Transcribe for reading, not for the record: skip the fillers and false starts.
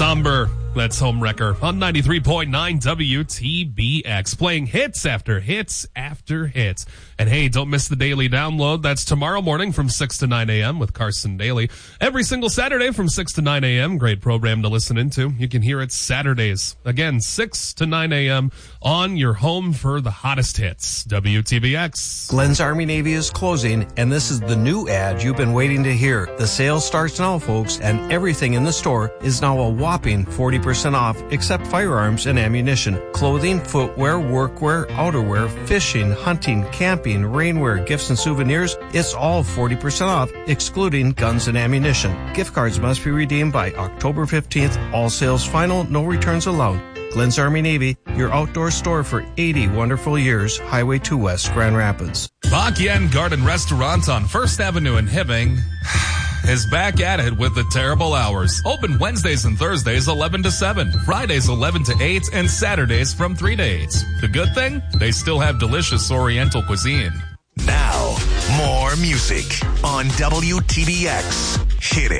Somber. That's Homewrecker on 93.9 WTBX, playing hits after hits after hits. And hey, don't miss the daily download. That's tomorrow morning from 6 to 9 a.m. with Carson Daly. Every single Saturday from 6 to 9 a.m. Great program to listen into. You can hear it Saturdays. Again, 6 to 9 a.m. on your home for the hottest hits. WTBX. Glenn's Army Navy is closing, and this is the new ad you've been waiting to hear. The sale starts now, folks, and everything in the store is now a whopping 40% off, except firearms and ammunition, clothing, footwear, workwear, outerwear, fishing, hunting, camping, rainwear, gifts and souvenirs. It's all 40% off, excluding guns and ammunition. Gift cards must be redeemed by October 15th. All sales final, no returns allowed. Glenn's Army Navy, your outdoor store for 80 wonderful years. Highway 2 West, Grand Rapids. Bak Yen Garden Restaurant on 1st Avenue in Hibbing is back at it with the terrible hours. Open Wednesdays and Thursdays 11 to 7, Fridays 11 to 8, and Saturdays from 3 to 8. The good thing? They still have delicious Oriental cuisine. Now, more music on WTBX. Hit it.